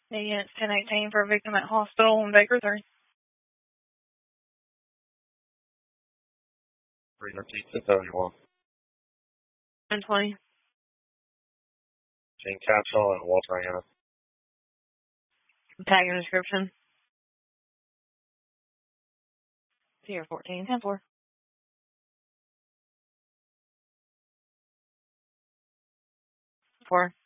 Yeah, it's 1018 for a victim at hospital in Baker 3. 313, 671. 120. Jane Capshaw and Walter Anna. Tag and description. Tier 14, 10-4. 4.